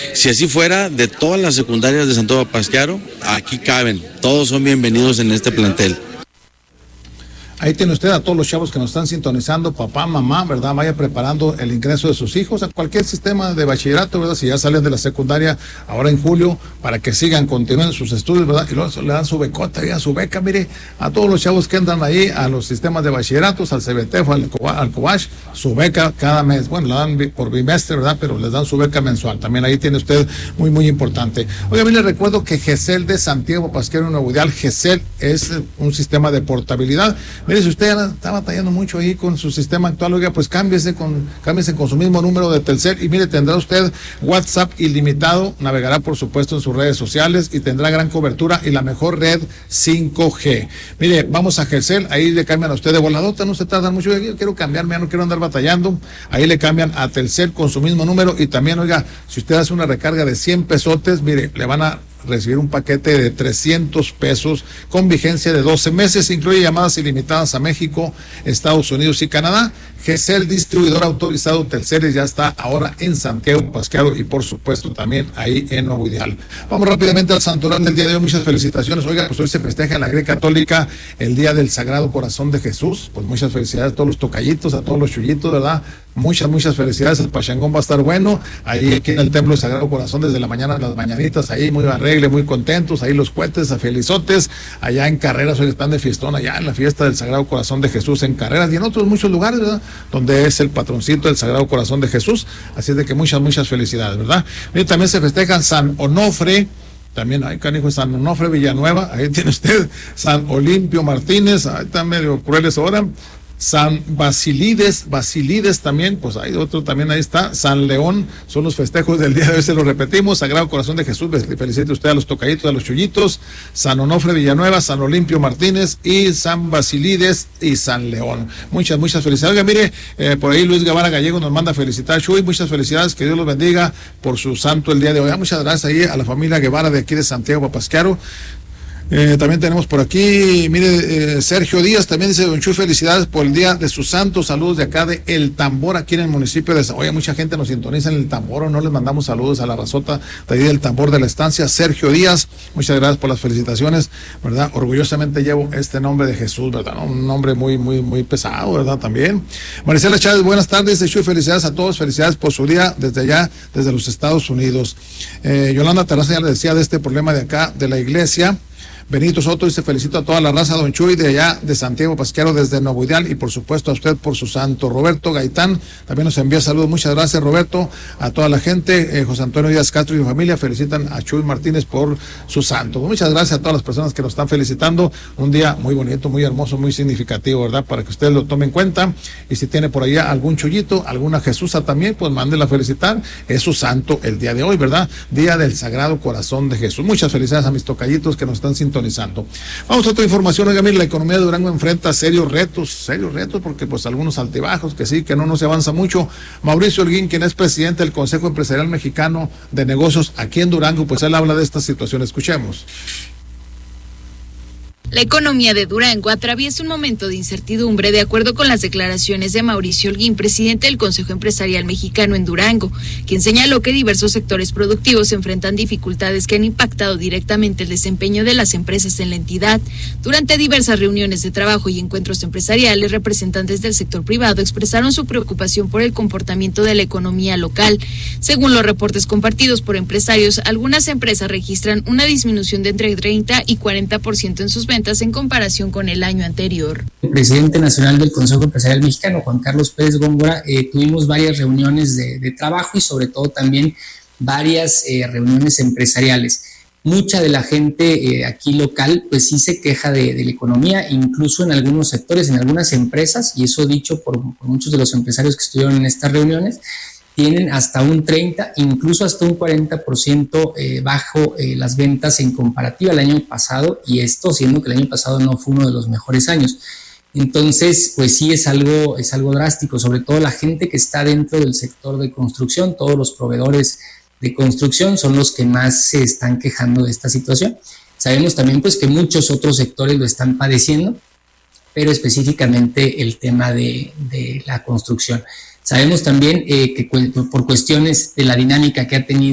Si así fuera, de todas las secundarias de Santiago Pasquiaro, aquí caben, todos son bienvenidos en este plantel. Ahí tiene usted a todos los chavos que nos están sintonizando, papá, mamá, ¿verdad? Vaya preparando el ingreso de sus hijos a cualquier sistema de bachillerato, ¿verdad? Si ya salen de la secundaria ahora en julio, para que continúen sus estudios, ¿verdad? Y luego le dan su becota, ya su beca, mire, a todos los chavos que entran ahí a los sistemas de bachilleratos, al CBT o al COBACH, su beca cada mes. Bueno, la dan por bimestre, ¿verdad? Pero les dan su beca mensual. También ahí tiene usted muy, muy importante. Oiga, a mí le recuerdo que GESEL de Santiago Pasquiaro Nuevo Ideal, GESEL es un sistema de portabilidad. Mire, si usted está batallando mucho ahí con su sistema actual, oiga, pues cámbiese con su mismo número de Telcel y mire, tendrá usted WhatsApp ilimitado, navegará por supuesto en sus redes sociales y tendrá gran cobertura y la mejor red 5G. Mire, vamos a GESEL, ahí le cambian a usted de voladota, no se tardan mucho, yo quiero cambiarme, ya no quiero andar batallando, ahí le cambian a Telcel con su mismo número y también, oiga, si usted hace una recarga de 100 pesotes, mire, le van a recibir un paquete de 300 pesos con vigencia de 12 meses, incluye llamadas ilimitadas a México, Estados Unidos y Canadá. GESEL, distribuidor autorizado Telcel, ya está ahora en Santiago Pasquiaro y por supuesto también ahí en Nuevo Ideal. Vamos rápidamente al santoral del día de hoy, muchas felicitaciones. Oiga, pues hoy se festeja en la Iglesia Católica el Día del Sagrado Corazón de Jesús, pues muchas felicidades a todos los tocallitos, a todos los chullitos, ¿verdad? Muchas felicidades, el pachangón va a estar bueno, ahí aquí en el Templo del Sagrado Corazón desde la mañana, las mañanitas, ahí muy arregle, muy contentos, ahí los cohetes, a felizotes, allá en Carreras, hoy están de fiestón, allá en la fiesta del Sagrado Corazón de Jesús en Carreras y en otros muchos lugares, ¿verdad? Donde es el patroncito del Sagrado Corazón de Jesús, así es de que muchas felicidades, ¿verdad? Mire, también se festejan San Onofre, también hay canijo San Onofre Villanueva, ahí tiene usted San Olimpio Martínez, ahí están medio crueles ahora. San Basilides también, pues hay otro también, ahí está, San León, son los festejos del día de hoy, se lo repetimos, Sagrado Corazón de Jesús, felicite usted a los tocaditos, a los chullitos, San Onofre Villanueva, San Olimpio Martínez y San Basilides y San León. Muchas felicidades. Oiga, mire, por ahí Luis Guevara Gallego nos manda felicitar, Chuy, muchas felicidades, que Dios los bendiga por su santo el día de hoy. Muchas gracias ahí a la familia Guevara de aquí de Santiago Pasquiaro. También tenemos por aquí, mire, Sergio Díaz también dice, don Chuy, felicidades por el día de su santo, saludos de acá de El Tambor, aquí en el municipio de Oye, mucha gente nos sintoniza en El Tambor, no les mandamos saludos a la razota de ahí del Tambor de la estancia, Sergio Díaz, muchas gracias por las felicitaciones, ¿verdad? Orgullosamente llevo este nombre de Jesús, ¿verdad? ¿No? Un nombre muy pesado, ¿verdad? También. Maricela Chávez, buenas tardes, Chuy, felicidades a todos, felicidades por su día desde allá, desde los Estados Unidos. Yolanda Terraza ya le decía de este problema de acá, de la iglesia. Benito Soto dice, felicito a toda la raza, don Chuy, de allá de Santiago Pasquiaro, desde Nuevo Ideal, y por supuesto a usted por su santo. Roberto Gaitán también nos envía saludos, muchas gracias, Roberto, a toda la gente. José Antonio Díaz Castro y su familia felicitan a Chuy Martínez por su santo. Muchas gracias a todas las personas que nos están felicitando, un día muy bonito, muy hermoso, muy significativo, ¿verdad? Para que usted lo tome en cuenta, y si tiene por allá algún chullito, alguna Jesusa también, pues mándela a felicitar, es su santo el día de hoy, ¿verdad? Día del Sagrado Corazón de Jesús. Muchas felicidades a mis tocallitos que nos están sintonizando. Vamos a otra información. Oiga, mire, la economía de Durango enfrenta serios retos, porque pues algunos altibajos, que sí, que no se avanza mucho. Mauricio Holguín, quien es presidente del Consejo Empresarial Mexicano de Negocios aquí en Durango, pues él habla de esta situación. Escuchemos. La economía de Durango atraviesa un momento de incertidumbre, de acuerdo con las declaraciones de Mauricio Holguín, presidente del Consejo Empresarial Mexicano en Durango, quien señaló que diversos sectores productivos enfrentan dificultades que han impactado directamente el desempeño de las empresas en la entidad. Durante diversas reuniones de trabajo y encuentros empresariales, representantes del sector privado expresaron su preocupación por el comportamiento de la economía local. Según los reportes compartidos por empresarios, algunas empresas registran una disminución de entre 30 y 40% en sus ventas en comparación con el año anterior. El presidente nacional del Consejo Empresarial Mexicano, Juan Carlos Pérez Góngora, tuvimos varias reuniones de trabajo y sobre todo también varias reuniones empresariales. Mucha de la gente aquí local pues sí se queja de la economía, incluso en algunos sectores, en algunas empresas, y eso dicho por muchos de los empresarios que estuvieron en estas reuniones, tienen hasta un 30, incluso hasta un 40% bajo las ventas en comparativa al año pasado, y esto siendo que el año pasado no fue uno de los mejores años. Entonces, pues sí es algo drástico, sobre todo la gente que está dentro del sector de construcción, todos los proveedores de construcción son los que más se están quejando de esta situación. Sabemos también pues que muchos otros sectores lo están padeciendo, pero específicamente el tema de la construcción. Sabemos también que por cuestiones de la dinámica que ha tenido